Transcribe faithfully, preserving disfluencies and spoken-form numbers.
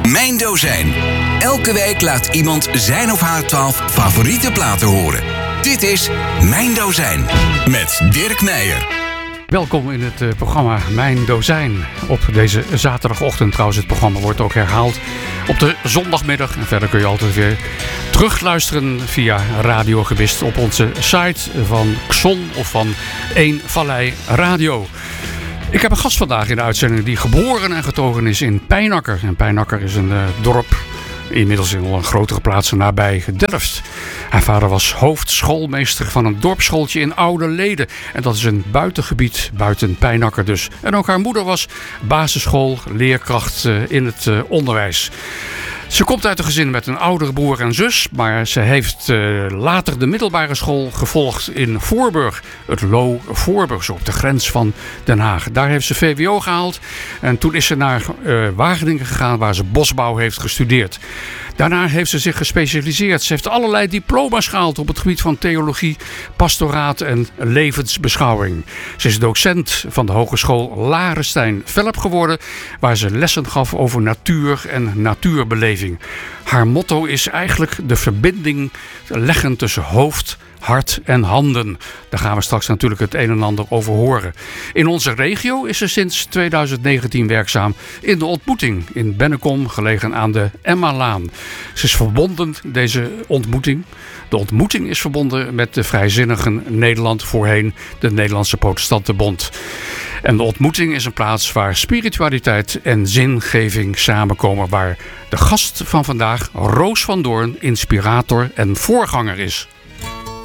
Mijn Dozijn. Elke week laat iemand zijn of haar twaalf favoriete platen horen. Dit is Mijn Dozijn met Dirk Meijer. Welkom in het uh, programma Mijn Dozijn. Op deze zaterdagochtend trouwens. Het programma wordt ook herhaald op de zondagmiddag. En verder kun je altijd weer terugluisteren via Radio Gebist op onze site van Xon of van Eén Vallei Radio. Ik heb een gast vandaag in de uitzending die geboren en getogen is in Pijnacker. En Pijnacker is een uh, dorp, inmiddels in een grotere plaats nabij Delft. Haar vader was hoofdschoolmeester van een dorpsschooltje in Oude Leden. En dat is een buitengebied, buiten Pijnacker dus. En ook haar moeder was basisschoolleerkracht uh, in het uh, onderwijs. Ze komt uit een gezin met een oudere broer en zus, maar ze heeft uh, later de middelbare school gevolgd in Voorburg. Het Lo Voorburg, zo op de grens van Den Haag. Daar heeft ze V W O gehaald en toen is ze naar uh, Wageningen gegaan waar ze bosbouw heeft gestudeerd. Daarna heeft ze zich gespecialiseerd. Ze heeft allerlei diploma's gehaald op het gebied van theologie, pastoraat en levensbeschouwing. Ze is docent van de Hogeschool Larestein-Velp geworden, waar ze lessen gaf over natuur en natuurbeleving. Haar motto is eigenlijk de verbinding leggen tussen hoofd, hart en handen. Daar gaan we straks natuurlijk het een en ander over horen. In onze regio is ze sinds tweeduizend negentien werkzaam in de Ontmoeting in Bennekom, gelegen aan de Emmalaan. Ze is verbonden, deze ontmoeting. De Ontmoeting is verbonden met de Vrijzinnigen Nederland, voorheen de Nederlandse Protestantenbond. En de Ontmoeting is een plaats waar spiritualiteit en zingeving samenkomen, waar de gast van vandaag, Roos van Doorn, inspirator en voorganger is.